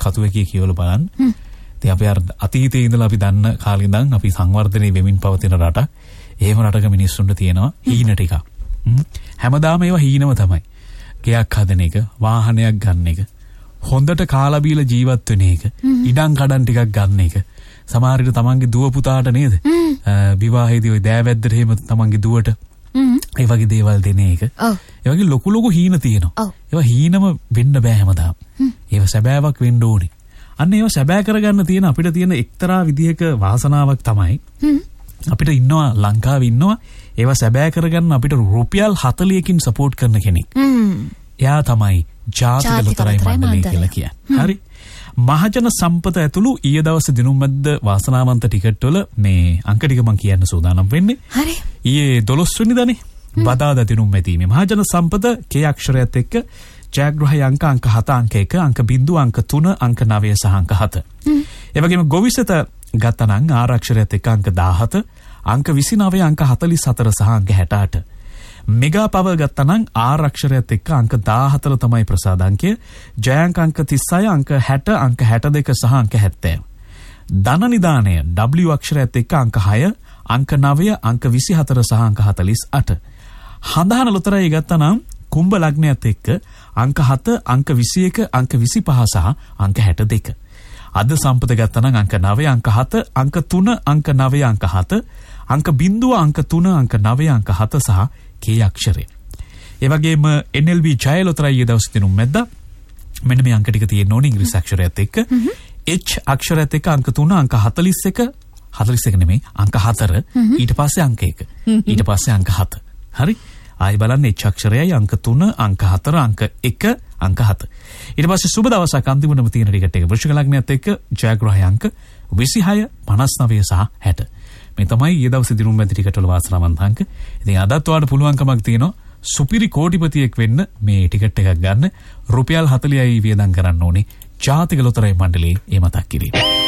කතුවකී කියවල බලන්න. ඉතින් අපි අර අතීතයේ ඉඳලා අපි දන්න කාලේ ඉඳන් අපි සංවර්ධනය වෙමින් පවතින රටක්. එහෙම රටක මිනිස්සුන්ට තියෙනවා හීන ටික. හැමදාම ඒවා හීනම තමයි. ගෙයක් හදන එක, වාහනයක් ගන්න එක, හොඳට කාලා බීලා ජීවත් වෙන එක, ඉඩම් කඩම් ටිකක් ගන්න එක. සමහර විට තමන්ගේ දුව පුතාට නේද? විවාහයේදී ওই දෑවැද්දට එහෙම තමන්ගේ දුවට ඒ වගේ දේවල් දෙන එක. ඒ වගේ ලොකු ලොකු හීන තියෙනවා. ඒවා හීනම වෙන්න බෑ හැමදාම. ඒවා සැබෑවක් වෙන්න ඕනේ. අන්න ඒවා සැබෑ කරගන්න තියෙන අපිට තියෙන එක්තරා විදිහක වාසනාවක් තමයි අපිට ඉන්නවා ලංකාවේ ඉන්නවා ඒවා සැබෑ කරගන්න අපිට රුපියල් 40කින් සපෝට් කරන කෙනෙක්. එයා තමයි ජාතික ලොතරැයි මණ්ඩලය කියලා කියන්නේ. හරි. මහජන සම්පත ඇතුළු ඊයේ දවසේ දිනුම් මැද්ද වාසනාවන්ත ටිකට් වල මේ අංක ටික මම කියන්න සූදානම් වෙන්නේ. හරි. ඊයේ 12 වෙනිදානේ බදාදා දිනුම් මැදීමේ මහජන සම්පත K අක්ෂරයත් එක්ක ජයග්‍රහය අංක 7 අංක 1 අංක 0 අංක 3 අංක 9 සහ අංක 7. ඒ වගේම ගොවිසත ගත්තා නම් R අක්ෂරයත් එක්ක අංක 17 අංක 29 අංක 44 සහ අංක 68. මෙගා පවර් ගත්තා නම් R අක්ෂරයත් එක්ක අංක 14 තමයි ප්‍රසාද අංකය. ජයාංක අංක 36 අංක 60 අංක 62 සහ අංක 70. ධන නිදානය W අක්ෂරයත් එක්ක අංක 6 අංක 9 අංක 24 සහ අංක 48. හඳහන ලොතරැයි ගත්තා නම් කුම්භ ලග්නයත් එක්ක අංක 7 අංක 21 අංක 25 සහ අංක 62. අද සම්පත ගත්තා නම් අංක 9 අංක 7 අංක 3 අංක 9 අංක 7 අංක 0 අංක 3 අංක 9 අංක 7 සහ K අක්ෂරය. ඒ වගේම NLB ජය ලොතරැයි දවස් දිනුම් මැද්දා මෙන්න මේ අංක ටික තියෙන්න ඕනේ ඉංග්‍රීසි අක්ෂරයත් එක්ක. H අක්ෂරයත් එක්ක අංක 3 අංක 41 41 නෙමෙයි අංක 4 ඊට පස්සේ අංක 1 ඊට පස්සේ අංක 7. හරි. ආයි බලන්න H අක්ෂරයයි අංක 3 අංක 4 අංක 1 අංක 7. ඊට පස්සේ සුබ දවසක් අන්තිමටම තියෙන ටිකට් එක වෘශ්චික ලග්නයත් එක්ක ජයග්‍රහය අංක 26 59 සහ 60. මේ තමයි ඊයේ දවසේ දිනුම් මැද ටිකට් වල වාසනාවන්ත අංක. ඉතින් අදත් ඔයාලට පුළුවන්කමක් තියෙනවා සුපිරි කෝටිපතියෙක් වෙන්න මේ ටිකට් එකක් ගන්න. රුපියල් 40යි වියදම් කරන්න ඕනේ. ජාතික ලොතරැයි මණ්ඩලයේ ඒ මතක් කිරීම.